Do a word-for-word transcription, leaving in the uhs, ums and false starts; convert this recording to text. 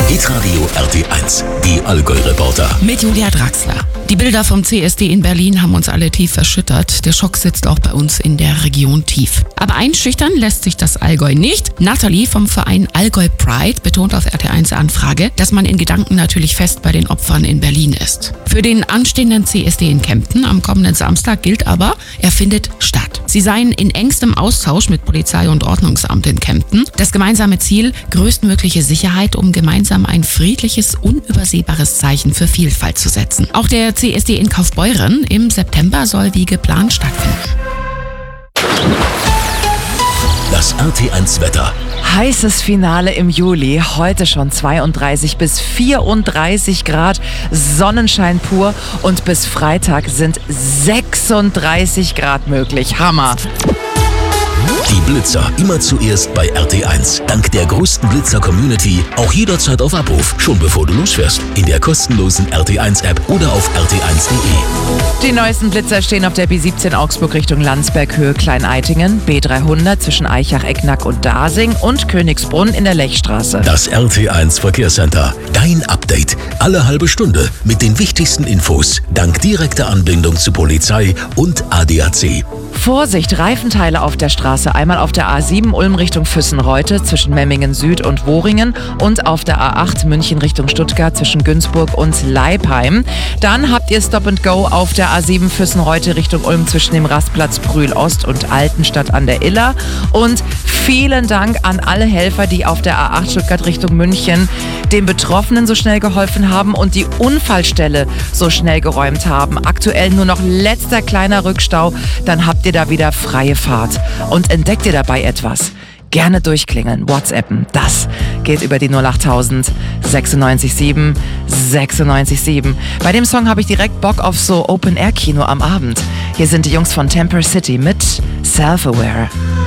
Hitradio R T eins, die Allgäu-Reporter. Mit Julia Draxler. Die Bilder vom C S D in Berlin haben uns alle tief erschüttert. Der Schock sitzt auch bei uns in der Region tief. Aber einschüchtern lässt sich das Allgäu nicht. Nathalie vom Verein Allgäu Pride betont auf R T eins Anfrage, dass man in Gedanken natürlich fest bei den Opfern in Berlin ist. Für den anstehenden C S D in Kempten am kommenden Samstag gilt aber, er findet statt. Sie seien in engstem Austausch mit Polizei und Ordnungsamt in Kempten. Das gemeinsame Ziel, größtmögliche Sicherheit, um gemeinsam ein friedliches, unübersehbares Zeichen für Vielfalt zu setzen. Auch der C S D in Kaufbeuren im September soll wie geplant stattfinden. Das R T eins Wetter. Heißes Finale im Juli, heute schon zweiunddreißig bis vierunddreißig Grad, Sonnenschein pur und bis Freitag sind sechsunddreißig Grad möglich. Hammer! Die Blitzer immer zuerst bei R T eins. Dank der größten Blitzer-Community auch jederzeit auf Abruf, schon bevor du losfährst. In der kostenlosen R T eins App oder auf r t eins punkt de. Die neuesten Blitzer stehen auf der B siebzehn Augsburg Richtung Landsberg, Höhe Klein-Eitingen, B dreihundert zwischen Eichach, Ecknack und Dasing und Königsbrunn in der Lechstraße. Das R T eins Verkehrscenter. Dein Update. Alle halbe Stunde mit den wichtigsten Infos. Dank direkter Anbindung zu Polizei und A D A C. Vorsicht, Reifenteile auf der Straße. Einmal auf der A sieben Ulm Richtung Füssen-Reute zwischen Memmingen Süd und Woringen und auf der A acht München Richtung Stuttgart zwischen Günzburg und Leipheim. Dann habt ihr Stop and Go auf der A sieben Füssen-Reute Richtung Ulm zwischen dem Rastplatz Brühl Ost und Altenstadt an der Iller. Und vielen Dank an alle Helfer, die auf der A acht Stuttgart Richtung München den Betroffenen so schnell geholfen haben und die Unfallstelle so schnell geräumt haben. Aktuell nur noch letzter kleiner Rückstau, dann habt ihr da wieder freie Fahrt. Und entdeckt ihr dabei etwas? Gerne durchklingeln, WhatsAppen. Das geht über die null achttausend sechsundneunzig sieben sechsundneunzig sieben. Bei dem Song habe ich direkt Bock auf so Open-Air-Kino am Abend. Hier sind die Jungs von Temper City mit Self-Aware.